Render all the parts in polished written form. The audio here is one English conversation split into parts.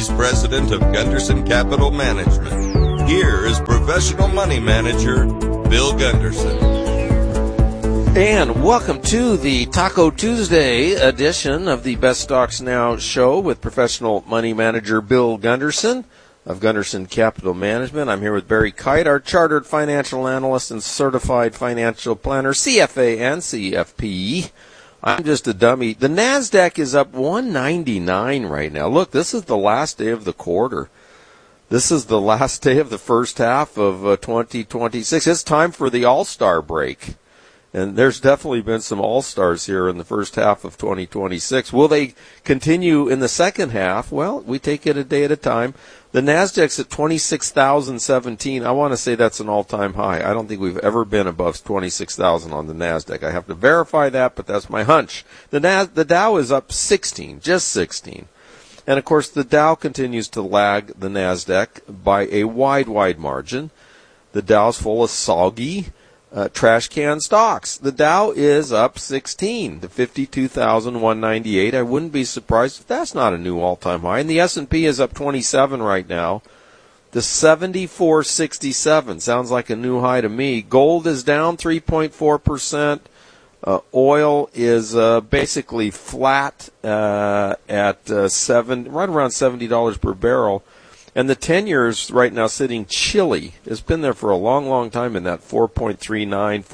He's president of Gunderson Capital Management. Here is professional money manager, Bill Gunderson. And welcome to the Taco Tuesday edition of the Best Stocks Now show with professional money manager Bill Gunderson of Gunderson Capital Management. I'm here with Barry Kite, our chartered financial analyst and certified financial planner, CFA and CFP. I'm just a dummy. The NASDAQ is up 199 right now. Look, this is the last day of the quarter. This is the last day of the first half of 2026. It's time for the All-Star break. And there's definitely been some All-Stars here in the first half of 2026. Will they continue in the second half? Well, we take it a day at a time. The NASDAQ's at 26,017. I want to say that's an all-time high. I don't think we've ever been above 26,000 on the NASDAQ. I have to verify that, but that's my hunch. The Dow is up 16, just 16. And, of course, the Dow continues to lag the NASDAQ by a wide margin. The Dow's full of soggy trash can stocks. The Dow is up 16 to 52,198. I wouldn't be surprised if that's not a new all-time high. And the S&P is up 27 right now to 74.67. Sounds like a new high to me. Gold is down 3.4%. Oil is basically flat at right around $70 per barrel. And the 10-year's right now sitting chilly. It's been there for a long time in that 4.39,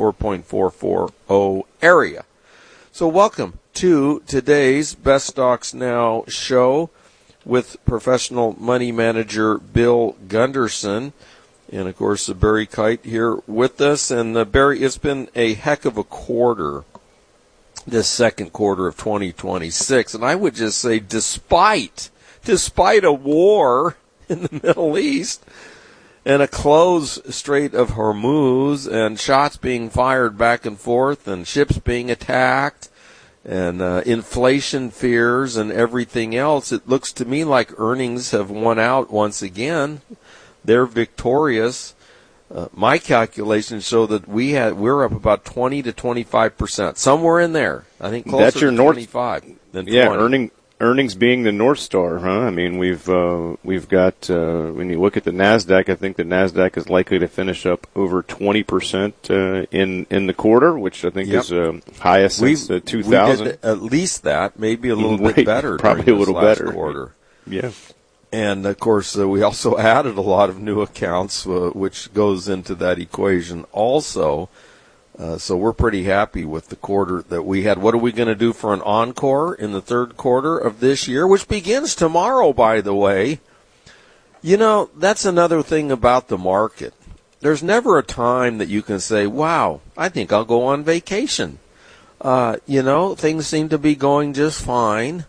4.440 area. So welcome to today's Best Stocks Now show with professional money manager Bill Gunderson. And, of course, Barry Kite here with us. And, Barry, it's been a heck of a quarter, this second quarter of 2026. And I would just say despite a war in the Middle East and a closed Strait of Hormuz and shots being fired back and forth and ships being attacked and inflation fears and everything else, it looks to me like earnings have won out once again. They're victorious. My calculations show that we're up about 20 to 25%, somewhere in there. I think closer That's your to North, 25 than 20. Yeah, earnings being the North Star, huh? I mean, we've got when you look at the NASDAQ, I think the NASDAQ is likely to finish up over 20% in the quarter, which I think is highest since 2000. We did at least that, maybe a little bit better. Probably a little better. Quarter. Yeah. And, of course, we also added a lot of new accounts, which goes into that equation also. So we're pretty happy with the quarter that we had. What are we going to do for an encore in the third quarter of this year, which begins tomorrow, by the way? You know, that's another thing about the market. There's never a time that you can say, wow, I think I'll go on vacation. Things seem to be going just fine.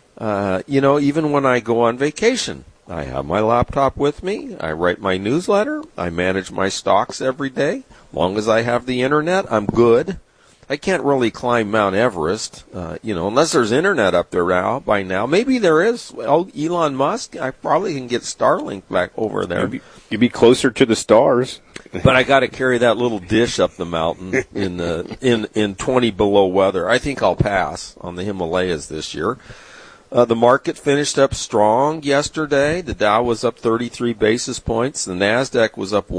Even when I go on vacation, I have my laptop with me. I write my newsletter. I manage my stocks every day. As long as I have the internet, I'm good. I can't really climb Mount Everest, unless there's internet up there by now. Maybe there is. Oh, Elon Musk, I probably can get Starlink back over there. You'd be closer to the stars. But I got to carry that little dish up the mountain in 20 below weather. I think I'll pass on the Himalayas this year. The market finished up strong yesterday. The Dow was up 33 basis points. The NASDAQ was up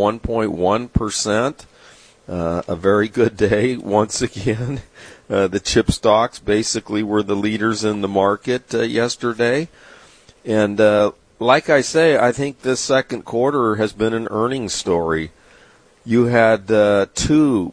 1.1%. A very good day once again. The chip stocks basically were the leaders in the market yesterday. And like I say, I think this second quarter has been an earnings story. You had one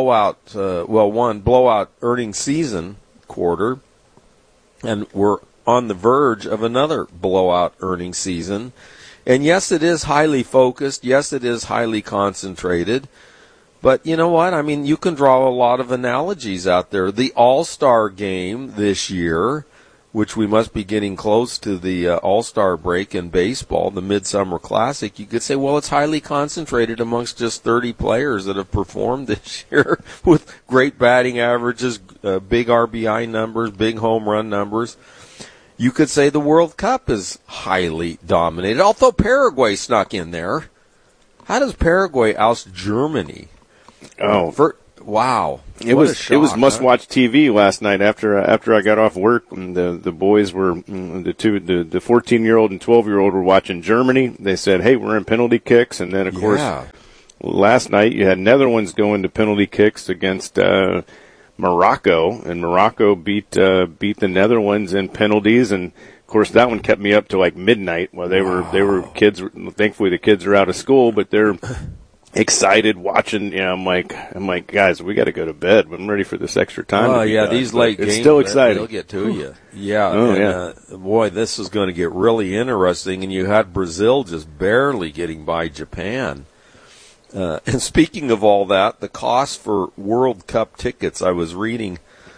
blowout earnings season quarter, and we're on the verge of another blowout earnings season. And yes, it is highly focused. Yes, it is highly concentrated. But you know what? I mean, you can draw a lot of analogies out there. The All-Star game this year, which we must be getting close to the All-Star break in baseball, the Midsummer Classic, you could say, well, it's highly concentrated amongst just 30 players that have performed this year with great batting averages, big RBI numbers, big home run numbers. You could say the World Cup is highly dominated, although Paraguay snuck in there. How does Paraguay oust Germany? Wow. It was must-watch TV last night after I got off work. And the boys were the 14-year-old and 12-year-old were watching Germany. They said, "Hey, we're in penalty kicks." And then of course last night you had Netherlands going to penalty kicks against Morocco, and Morocco beat the Netherlands in penalties. And of course that one kept me up to like midnight while they were kids. Thankfully the kids are out of school, but they're excited watching. I'm like, guys, we got to go to bed. I'm ready for this extra time. Oh yeah, these late games. It's still exciting. They'll get to you. Yeah. Oh yeah. Boy, this is going to get really interesting. And you had Brazil just barely getting by Japan. And speaking of all that, the cost for World Cup tickets. I was reading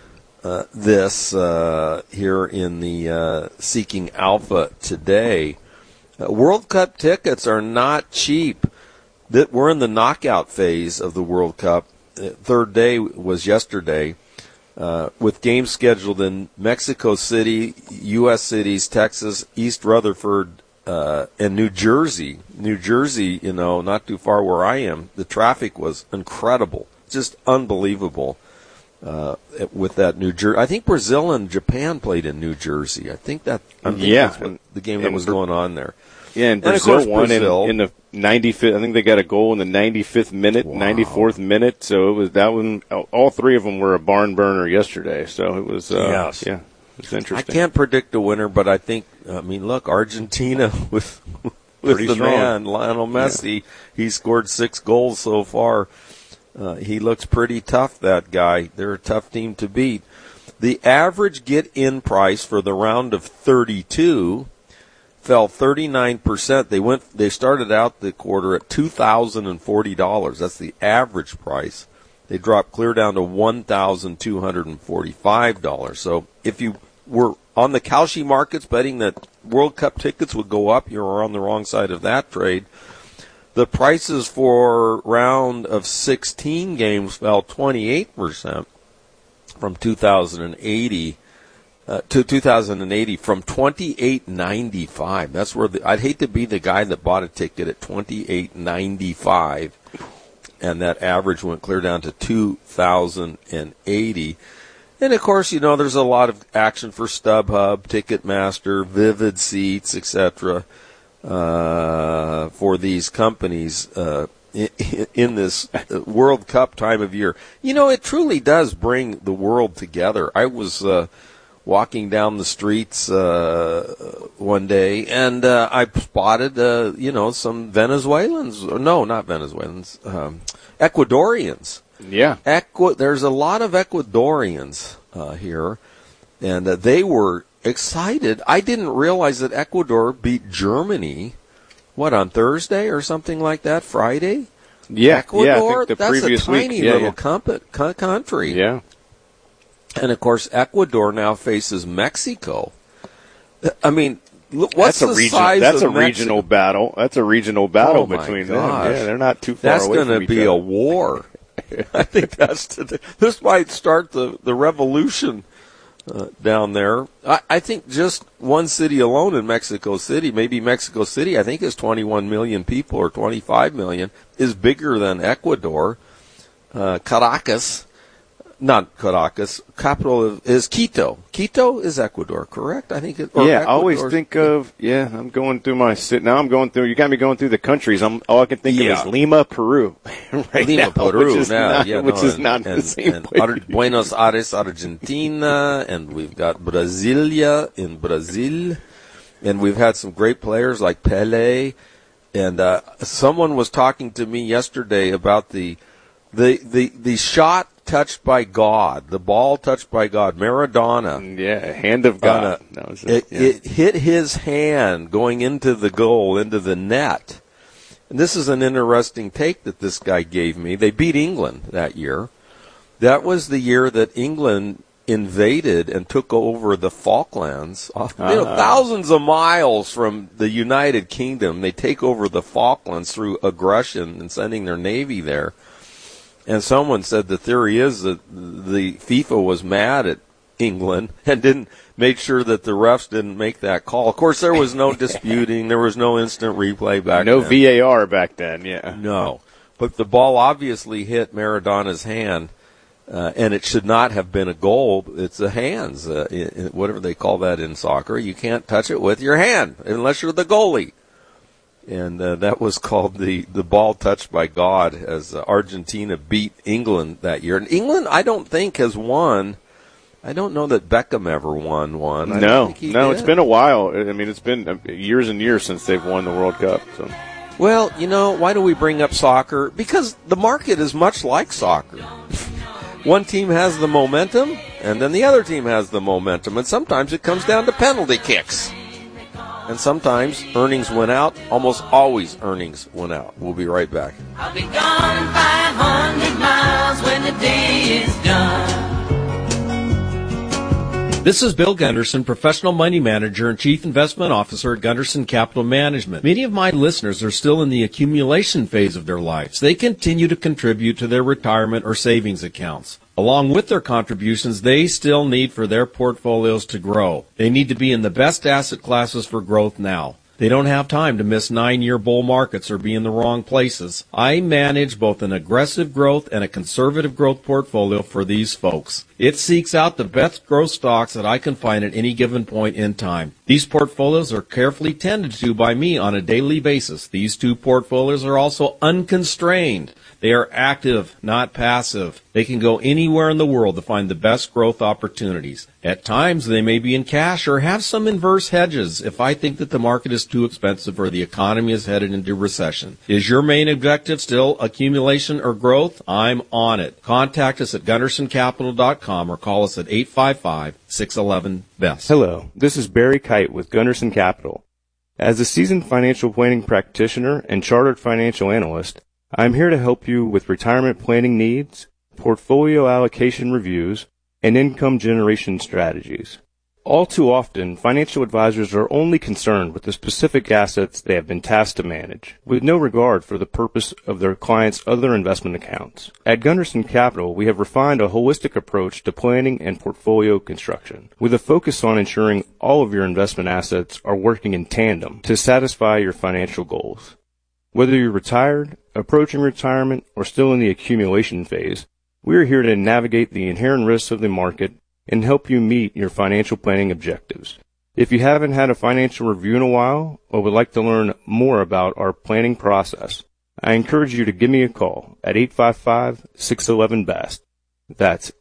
this here in the Seeking Alpha today. World Cup tickets are not cheap. We're in the knockout phase of the World Cup. Third day was yesterday, with games scheduled in Mexico City, U.S. cities, Texas, East Rutherford, and New Jersey. New Jersey, not too far where I am. The traffic was incredible, just unbelievable. With that New Jersey, I think Brazil and Japan played in New Jersey. I think that's what the game that was going on there. Yeah, and Brazil won in the 95th. I think they got a goal in the 95th minute, 94th minute. So it was that one. All three of them were a barn burner yesterday. So it was, it was interesting. I can't predict a winner, but I think, look, Argentina with the man, Lionel Messi, he scored 6 goals so far. He looks pretty tough, that guy. They're a tough team to beat. The average get-in price for the round of 32 fell 39%. They started out the quarter at $2,040. That's the average price. They dropped clear down to $1,245. So if you were on the Kalshi markets betting that World Cup tickets would go up, you were on the wrong side of that trade. The prices for round of 16 games fell 28% from 2080 to 2080 from $28.95. That's where I'd hate to be the guy that bought a ticket at $28.95, and that average went clear down to $2,080. And of course, there's a lot of action for StubHub, Ticketmaster, Vivid Seats, etc. For these companies in this World Cup time of year. It truly does bring the world together. I was walking down the streets one day, and I spotted, some Venezuelans. No, not Venezuelans. Ecuadorians. Yeah. There's a lot of Ecuadorians here, and they were excited. I didn't realize that Ecuador beat Germany, on Thursday or something like that, Friday? Yeah, Ecuador, I think the that's previous a tiny week. little country. Yeah. And, of course, Ecuador now faces Mexico. What's the size that's of a regional battle. That's a regional battle between them. Yeah, they're not too far away from each other. That's going to be a war. I think this might start the revolution down there. I think just one city alone in Mexico City, maybe Mexico City, I think is 21 million people or 25 million, is bigger than Ecuador. Capital is Quito. Quito is Ecuador, correct? I think I always think of, I'm going through you got me going through the countries. All I can think of is Lima, Peru. Lima, Peru, which is not the same place. Buenos Aires, Argentina, and we've got Brasilia in Brazil, and we've had some great players like Pelé, and someone was talking to me yesterday about the shot touched by God, the ball touched by God, Maradona. Yeah, hand of God. It hit his hand going into the goal, into the net. And this is an interesting take that this guy gave me. They beat England that year. That was the year that England invaded and took over the Falklands. Thousands of miles from the United Kingdom. They take over the Falklands through aggression and sending their navy there. And someone said the theory is that the FIFA was mad at England and didn't make sure that the refs didn't make that call. Of course, there was no disputing. There was no instant replay back then. No VAR back then, yeah. No. But the ball obviously hit Maradona's hand. And it should not have been a goal. It's the hands, whatever they call that in soccer. You can't touch it with your hand unless you're the goalie. And that was called the ball touched by God, as Argentina beat England that year. And England, I don't think, has won. I don't know that Beckham ever won one. No, it's been a while. I mean, it's been years and years since they've won the World Cup. So. Well, why do we bring up soccer? Because the market is much like soccer. One team has the momentum, and then the other team has the momentum. And sometimes it comes down to penalty kicks. And sometimes earnings win out. Almost always earnings win out. We'll be right back. I'll be gone 500 miles when the day is done. This is Bill Gunderson, professional money manager and chief investment officer at Gunderson Capital Management. Many of my listeners are still in the accumulation phase of their lives. They continue to contribute to their retirement or savings accounts. Along with their contributions, they still need for their portfolios to grow. They need to be in the best asset classes for growth now. They don't have time to miss 9-year bull markets or be in the wrong places. I manage both an aggressive growth and a conservative growth portfolio for these folks. It seeks out the best growth stocks that I can find at any given point in time. These portfolios are carefully tended to by me on a daily basis. These two portfolios are also unconstrained. They are active, not passive. They can go anywhere in the world to find the best growth opportunities. At times, they may be in cash or have some inverse hedges if I think that the market is too expensive or the economy is headed into recession. Is your main objective still accumulation or growth? I'm on it. Contact us at GundersonCapital.com or call us at 855-611-BEST. Hello, this is Barry Kite with Gunderson Capital. As a seasoned financial planning practitioner and chartered financial analyst, I'm here to help you with retirement planning needs, portfolio allocation reviews, and income generation strategies. All too often, financial advisors are only concerned with the specific assets they have been tasked to manage, with no regard for the purpose of their clients' other investment accounts. At Gunderson Capital, we have refined a holistic approach to planning and portfolio construction, with a focus on ensuring all of your investment assets are working in tandem to satisfy your financial goals. Whether you're retired, approaching retirement, or still in the accumulation phase, we are here to navigate the inherent risks of the market and help you meet your financial planning objectives. If you haven't had a financial review in a while or would like to learn more about our planning process, I encourage you to give me a call at 855-611-BEST. That's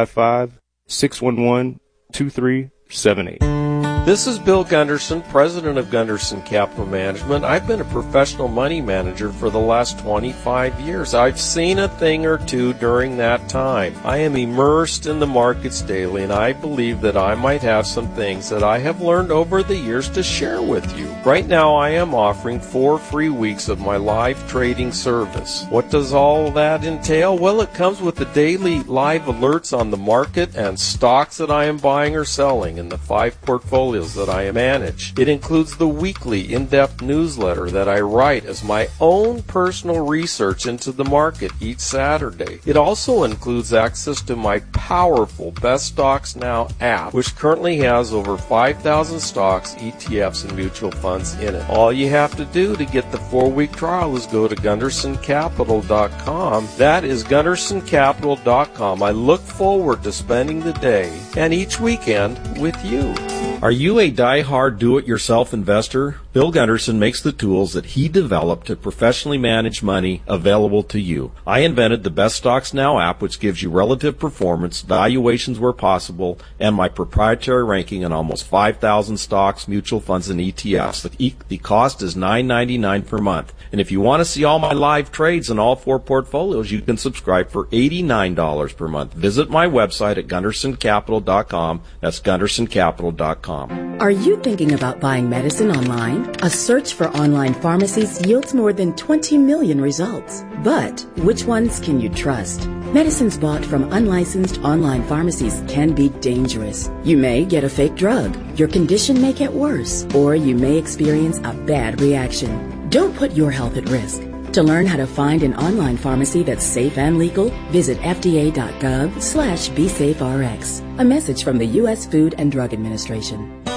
855-611-2378. This is Bill Gunderson, president of Gunderson Capital Management. I've been a professional money manager for the last 25 years. I've seen a thing or two during that time. I am immersed in the markets daily, and I believe that I might have some things that I have learned over the years to share with you. Right now, I am offering 4 free weeks of my live trading service. What does all that entail? Well, it comes with the daily live alerts on the market and stocks that I am buying or selling in the 5 portfolios that I manage. It includes the weekly in-depth newsletter that I write as my own personal research into the market each Saturday. It also includes access to my powerful Best Stocks Now app, which currently has over 5,000 stocks, ETFs, and mutual funds in it. All you have to do to get the 4-week trial is go to GundersonCapital.com. That is GundersonCapital.com. I look forward to spending the day and each weekend with you. Are you a die-hard do-it-yourself investor? Bill Gunderson makes the tools that he developed to professionally manage money available to you. I invented the Best Stocks Now app, which gives you relative performance, valuations where possible, and my proprietary ranking on almost 5,000 stocks, mutual funds, and ETFs. The cost is $9.99 per month. And if you want to see all my live trades in all 4 portfolios, you can subscribe for $89 per month. Visit my website at GundersonCapital.com. That's GundersonCapital.com. Are you thinking about buying medicine online? A search for online pharmacies yields more than 20 million results. But which ones can you trust? Medicines bought from unlicensed online pharmacies can be dangerous. You may get a fake drug, your condition may get worse, or you may experience a bad reaction. Don't put your health at risk. To learn how to find an online pharmacy that's safe and legal, visit fda.gov/BeSafeRx. A message from the U.S. Food and Drug Administration.